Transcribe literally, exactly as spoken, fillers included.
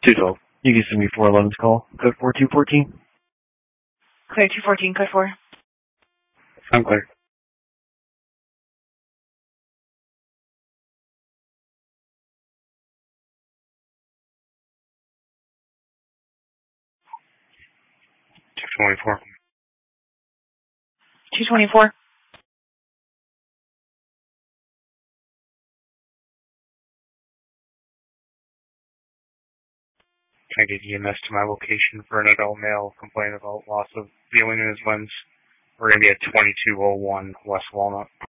two twelve. You can send me four eleven's call. Code four two fourteen. Clear two fourteen, code four. I'm clear. two twenty-four. two twenty-four. Can I get E M S to my location for an adult male complaining about loss of feeling in his limbs? We're going to be at twenty-two oh one West Walnut.